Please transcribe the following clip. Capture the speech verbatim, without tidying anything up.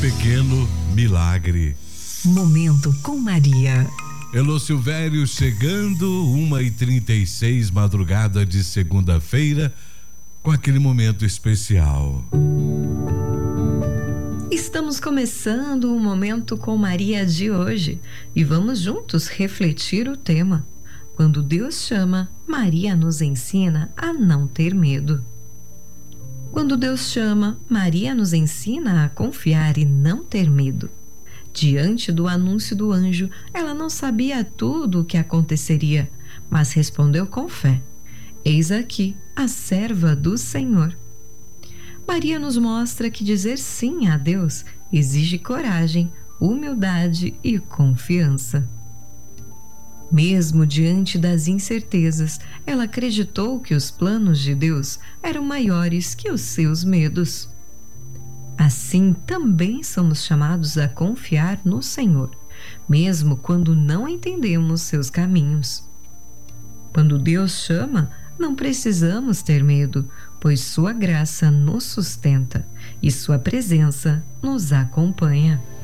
pequeno milagre. Momento com Maria. Elô Silvério chegando, uma e trinta e seis, madrugada de segunda-feira, com aquele momento especial. Estamos começando o Momento com Maria de hoje e vamos juntos refletir o tema. Quando Deus chama, Maria nos ensina a não ter medo. Quando Deus chama, Maria nos ensina a confiar e não ter medo. Diante do anúncio do anjo, ela não sabia tudo o que aconteceria, mas respondeu com fé: Eis aqui a serva do Senhor. Maria nos mostra que dizer sim a Deus exige coragem, humildade e confiança. Mesmo diante das incertezas, ela acreditou que os planos de Deus eram maiores que os seus medos. Assim, também somos chamados a confiar no Senhor, mesmo quando não entendemos seus caminhos. Quando Deus chama, não precisamos ter medo, pois sua graça nos sustenta e sua presença nos acompanha.